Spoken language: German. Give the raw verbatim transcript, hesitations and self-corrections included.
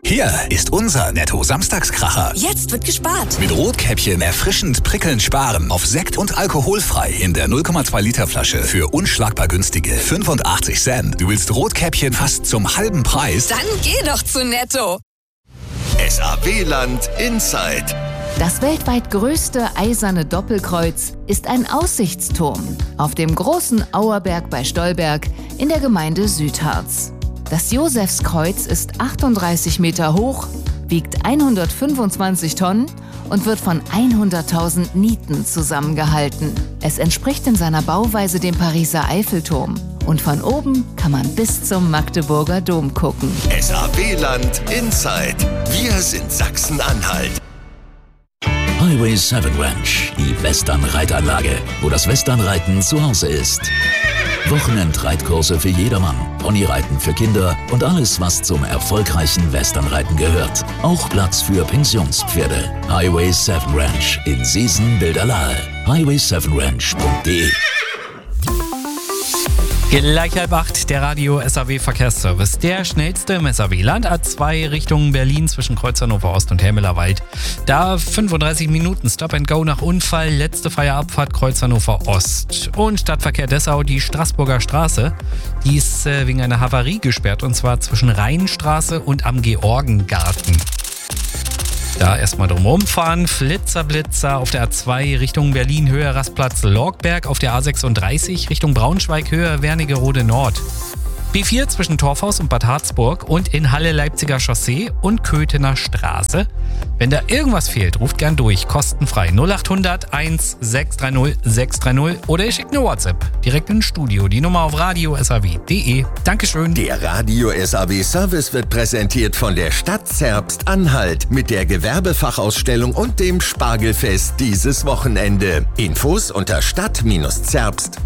Hier ist unser Netto-Samstagskracher. Jetzt wird gespart. Mit Rotkäppchen erfrischend prickelnd sparen auf Sekt und alkoholfrei in der null Komma zwei Liter Flasche für unschlagbar günstige fünfundachtzig Cent. Du willst Rotkäppchen fast zum halben Preis? Dann geh doch zu Netto. S A W-Land Inside. Das weltweit größte eiserne Doppelkreuz ist ein Aussichtsturm auf dem großen Auerberg bei Stolberg in der Gemeinde Südharz. Das Josefskreuz ist achtunddreißig Meter hoch, wiegt hundertfünfundzwanzig Tonnen und wird von hunderttausend Nieten zusammengehalten. Es entspricht in seiner Bauweise dem Pariser Eiffelturm. Und von oben kann man bis zum Magdeburger Dom gucken. S A W-Land Inside. Wir sind Sachsen-Anhalt. Highway sieben Ranch, die Western-Reitanlage, wo das Westernreiten zu Hause ist. Wochenendreitkurse für jedermann, Ponyreiten für Kinder und alles, was zum erfolgreichen Westernreiten gehört. Auch Platz für Pensionspferde. Highway sieben Ranch in Seesen-Bilderlahe. highway sieben ranch punkt de. Gleich halb acht, der Radio S A W Verkehrsservice. Der schnellste im S A W-Land. A zwei Richtung Berlin zwischen Kreuz Hannover Ost und Helmelerwald. Da fünfunddreißig Minuten Stop and Go nach Unfall. Letzte freie Abfahrt Kreuz Hannover Ost. Und Stadtverkehr Dessau, die Straßburger Straße. Die ist äh, wegen einer Havarie gesperrt. Und zwar zwischen Rheinstraße und am Georgengarten. Da erstmal drumherum fahren. Flitzer, Blitzer auf der A zwei Richtung Berlin, Höhe Rastplatz Lorgberg. Auf der A sechsunddreißig Richtung Braunschweig, Höhe Wernigerode Nord. B vier zwischen Torfhaus und Bad Harzburg und in Halle Leipziger Chaussee und Köthener Straße. Wenn da irgendwas fehlt, ruft gern durch. Kostenfrei null achthundert eins sechs drei null sechs drei null oder ihr schickt eine WhatsApp. Direkt ins Studio. Die Nummer auf radio s a w punkt de. Dankeschön. Der Radio S A W Service wird präsentiert von der Stadt Zerbst-Anhalt mit der Gewerbefachausstellung und dem Spargelfest dieses Wochenende. Infos unter stadt Zerbst